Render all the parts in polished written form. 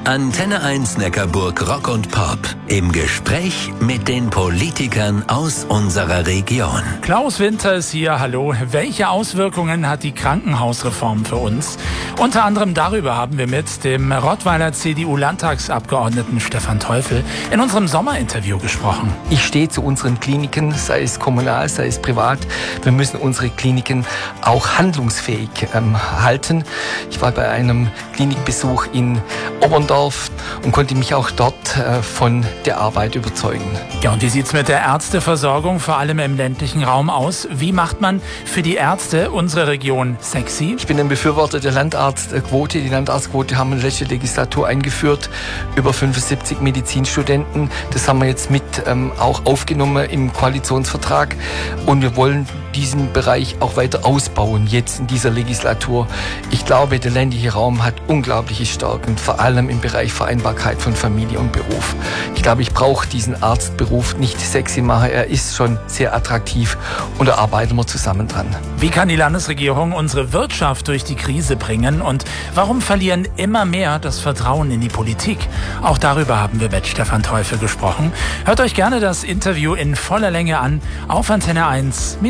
Antenne 1 Neckarburg Rock und Pop. Im Gespräch mit den Politikern aus unserer Region. Klaus Winter ist hier, hallo. Welche Auswirkungen hat die Krankenhausreform für uns? Unter anderem darüber haben wir mit dem Rottweiler CDU-Landtagsabgeordneten Stefan Teufel in unserem Sommerinterview gesprochen. Ich stehe zu unseren Kliniken, sei es kommunal, sei es privat. Wir müssen unsere Kliniken auch handlungsfähig halten. Ich war bei einem Klinikbesuch in Oberndorf und konnte mich auch dort von der Arbeit überzeugen. Ja, und wie sieht's mit der Ärzteversorgung, vor allem im ländlichen Raum, aus? Wie macht man für die Ärzte unsere Region sexy? Ich bin ein Befürworter der Landarztquote. Die Landarztquote haben wir in der letzten Legislatur eingeführt. Über 75 Medizinstudenten. Das haben wir jetzt mit auch aufgenommen im Koalitionsvertrag. Und wir wollen diesen Bereich auch weiter ausbauen, jetzt in dieser Legislatur. Ich glaube, der ländliche Raum hat unglaubliche Stärken, vor allem im Bereich Vereinbarkeit von Familie und Beruf. Ich glaube, ich brauche diesen Arztberuf nicht sexy machen. Er ist schon sehr attraktiv und da arbeiten wir zusammen dran. Wie kann die Landesregierung unsere Wirtschaft durch die Krise bringen und warum verlieren immer mehr das Vertrauen in die Politik? Auch darüber haben wir mit Stefan Teufel gesprochen. Hört euch gerne das Interview in voller Länge an auf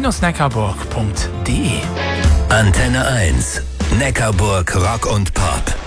antenne1-neckarburg.de. Antenne 1 Neckarburg Rock und Pop.